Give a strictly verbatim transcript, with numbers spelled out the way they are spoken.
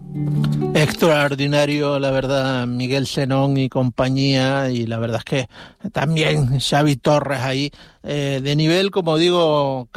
Extraordinario, la verdad, Miguel Senón y compañía, y la verdad es que también Xavi Torres ahí, eh, de nivel, como digo,